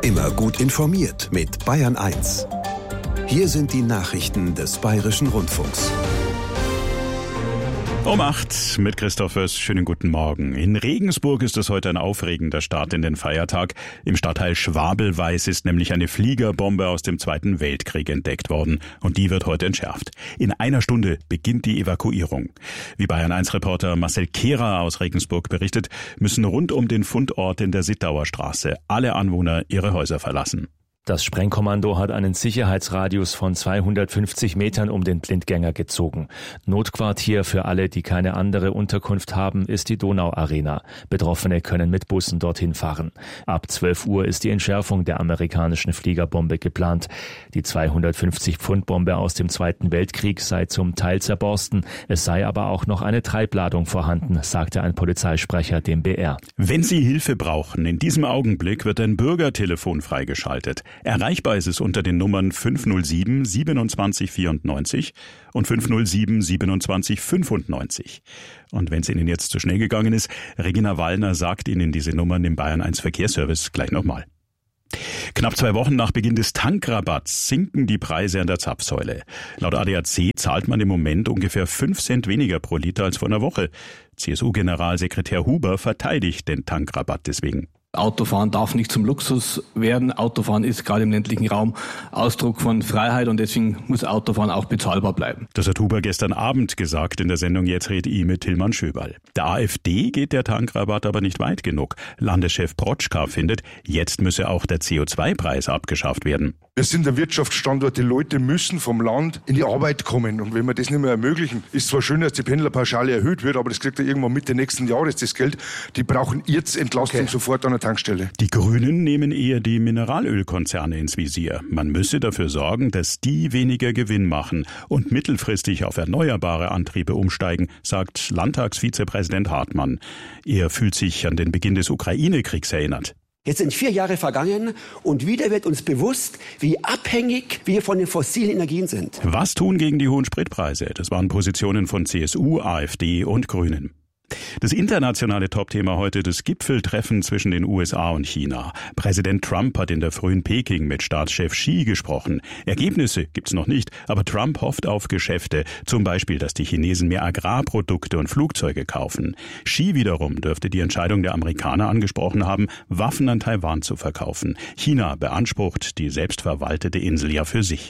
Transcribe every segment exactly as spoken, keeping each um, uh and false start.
Immer gut informiert mit Bayern eins. Hier sind die Nachrichten des Bayerischen Rundfunks. Um acht mit Christoph Föss. Schönen guten Morgen. In Regensburg ist es heute ein aufregender Start in den Feiertag. Im Stadtteil Schwabelweiß ist nämlich eine Fliegerbombe aus dem Zweiten Weltkrieg entdeckt worden. Und die wird heute entschärft. In einer Stunde beginnt die Evakuierung. Wie Bayern eins Reporter Marcel Kehrer aus Regensburg berichtet, müssen rund um den Fundort in der Sittauer Straße alle Anwohner ihre Häuser verlassen. Das Sprengkommando hat einen Sicherheitsradius von zweihundertfünfzig Metern um den Blindgänger gezogen. Notquartier für alle, die keine andere Unterkunft haben, ist die Donau-Arena. Betroffene können mit Bussen dorthin fahren. Ab zwölf Uhr ist die Entschärfung der amerikanischen Fliegerbombe geplant. Die zweihundertfünfzig Pfund Bombe aus dem Zweiten Weltkrieg sei zum Teil zerborsten. Es sei aber auch noch eine Treibladung vorhanden, sagte ein Polizeisprecher dem B R. Wenn Sie Hilfe brauchen, in diesem Augenblick wird ein Bürgertelefon freigeschaltet. Erreichbar ist es unter den Nummern fünf null sieben siebenundzwanzig vierundneunzig und fünf null sieben siebenundzwanzig fünfundneunzig. Und wenn es Ihnen jetzt zu schnell gegangen ist, Regina Wallner sagt Ihnen diese Nummern im Bayern eins Verkehrsservice gleich nochmal. Knapp zwei Wochen nach Beginn des Tankrabatts sinken die Preise an der Zapfsäule. Laut A D A C zahlt man im Moment ungefähr fünf Cent weniger pro Liter als vor einer Woche. C S U-Generalsekretär Huber verteidigt den Tankrabatt deswegen. Autofahren darf nicht zum Luxus werden. Autofahren ist gerade im ländlichen Raum Ausdruck von Freiheit und deswegen muss Autofahren auch bezahlbar bleiben. Das hat Huber gestern Abend gesagt in der Sendung Jetzt red I mit Tilman Schöberl. Der AfD geht der Tankrabatt aber nicht weit genug. Landeschef Protschka findet, jetzt müsse auch der C O zwei Preis abgeschafft werden. Wir sind der Wirtschaftsstandort, die Leute müssen vom Land in die Arbeit kommen. Und wenn wir das nicht mehr ermöglichen, ist zwar schön, dass die Pendlerpauschale erhöht wird, aber das kriegt er irgendwann Mitte nächsten Jahres, das Geld. Die brauchen jetzt Entlastung okay. sofort an der Tankstelle. Die Grünen nehmen eher die Mineralölkonzerne ins Visier. Man müsse dafür sorgen, dass die weniger Gewinn machen und mittelfristig auf erneuerbare Antriebe umsteigen, sagt Landtagsvizepräsident Hartmann. Er fühlt sich an den Beginn des Ukraine-Kriegs erinnert. Jetzt sind vier Jahre vergangen und wieder wird uns bewusst, wie abhängig wir von den fossilen Energien sind. Was tun gegen die hohen Spritpreise? Das waren Positionen von C S U, AfD und Grünen. Das internationale Topthema heute, das Gipfeltreffen zwischen den U S A und China. Präsident Trump hat in der frühen Peking mit Staatschef Xi gesprochen. Ergebnisse gibt's noch nicht, aber Trump hofft auf Geschäfte. Zum Beispiel, dass die Chinesen mehr Agrarprodukte und Flugzeuge kaufen. Xi wiederum dürfte die Entscheidung der Amerikaner angesprochen haben, Waffen an Taiwan zu verkaufen. China beansprucht die selbstverwaltete Insel ja für sich.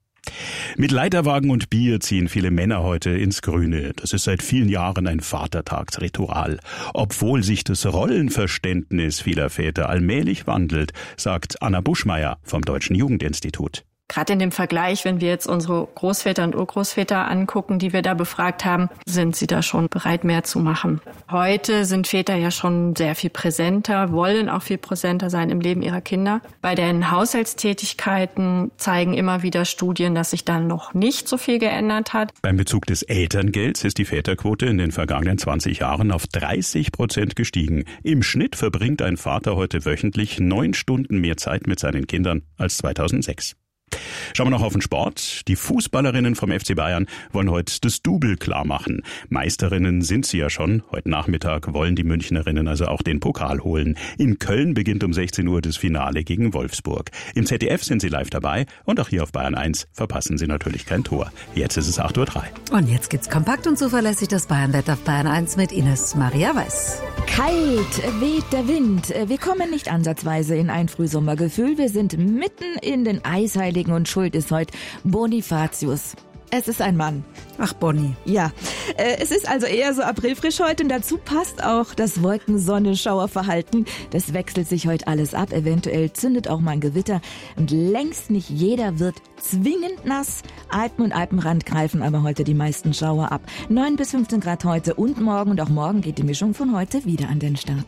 Mit Leiterwagen und Bier ziehen viele Männer heute ins Grüne. Das ist seit vielen Jahren ein Vatertagsritual. Obwohl sich das Rollenverständnis vieler Väter allmählich wandelt, sagt Anna Buschmeier vom Deutschen Jugendinstitut. Gerade in dem Vergleich, wenn wir jetzt unsere Großväter und Urgroßväter angucken, die wir da befragt haben, sind sie da schon bereit, mehr zu machen. Heute sind Väter ja schon sehr viel präsenter, wollen auch viel präsenter sein im Leben ihrer Kinder. Bei den Haushaltstätigkeiten zeigen immer wieder Studien, dass sich da noch nicht so viel geändert hat. Beim Bezug des Elterngelds ist die Väterquote in den vergangenen zwanzig Jahren auf dreißig Prozent gestiegen. Im Schnitt verbringt ein Vater heute wöchentlich neun Stunden mehr Zeit mit seinen Kindern als zweitausendsechs. Schauen wir noch auf den Sport. Die Fußballerinnen vom F C Bayern wollen heute das Double klar machen. Meisterinnen sind sie ja schon. Heute Nachmittag wollen die Münchnerinnen also auch den Pokal holen. In Köln beginnt um sechzehn Uhr das Finale gegen Wolfsburg. Im Z D F sind sie live dabei und auch hier auf Bayern eins verpassen sie natürlich kein Tor. Jetzt ist es acht Uhr drei. Und jetzt gibt's kompakt und zuverlässig das Bayernwetter auf Bayern eins mit Ines Maria Weiß. Kalt weht der Wind. Wir kommen nicht ansatzweise in ein Frühsommergefühl. Wir sind mitten in den Eisheiligen und schuld ist heute Bonifatius. Es ist ein Mann. Ach, Bonnie. Ja, äh, es ist also eher so aprilfrisch heute und dazu passt auch das Wolken-Sonne-Schauerverhalten. Das wechselt sich heute alles ab. Eventuell zündet auch mal ein Gewitter und längst nicht jeder wird zwingend nass. Alpen und Alpenrand greifen aber heute die meisten Schauer ab. neun bis fünfzehn Grad heute und morgen und auch morgen geht die Mischung von heute wieder an den Start.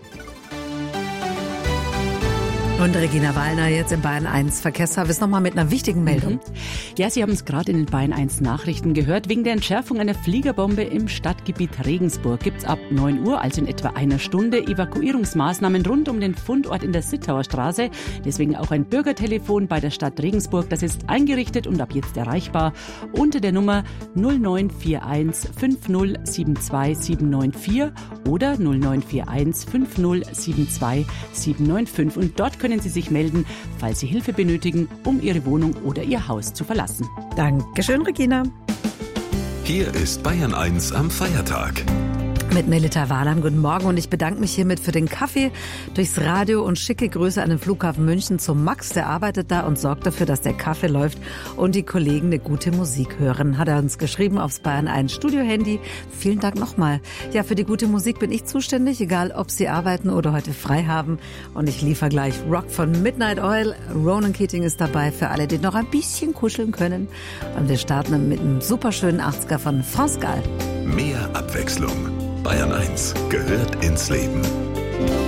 Und Regina Wallner jetzt im Bayern eins Verkehrsservice nochmal mit einer wichtigen Meldung. Mhm. Ja, Sie haben es gerade in den Bayern eins Nachrichten gehört. Wegen der Entschärfung einer Fliegerbombe im Stadtgebiet Regensburg gibt es ab neun Uhr, also in etwa einer Stunde, Evakuierungsmaßnahmen rund um den Fundort in der Sittauer Straße. Deswegen auch ein Bürgertelefon bei der Stadt Regensburg. Das ist eingerichtet und ab jetzt erreichbar unter der Nummer null neun vier eins fünf null sieben zwei sieben neun vier oder null neun vier eins fünf null sieben zwei sieben neun fünf. Und dort können Sie sich melden, falls Sie Hilfe benötigen, um Ihre Wohnung oder Ihr Haus zu verlassen. Dankeschön, Regina. Hier ist Bayern eins am Feiertag. Mit Melita Wahlheim, guten Morgen, und ich bedanke mich hiermit für den Kaffee durchs Radio und schicke Grüße an den Flughafen München zum Max, der arbeitet da und sorgt dafür, dass der Kaffee läuft und die Kollegen eine gute Musik hören. Hat er uns geschrieben aufs Bayern eins Studio-Handy. Vielen Dank nochmal. Ja, für die gute Musik bin ich zuständig, egal ob Sie arbeiten oder heute frei haben. Und ich liefere gleich Rock von Midnight Oil. Ronan Keating ist dabei für alle, die noch ein bisschen kuscheln können. Und wir starten mit einem superschönen achtziger von France Gall. Mehr Abwechslung. Bayern eins gehört ins Leben.